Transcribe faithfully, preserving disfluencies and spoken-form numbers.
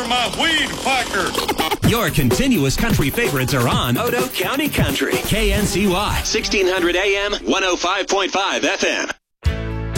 I'm a weed whacker. Your continuous country favorites are on Odo County Country. K N C Y, sixteen hundred A M, one oh five point five F M.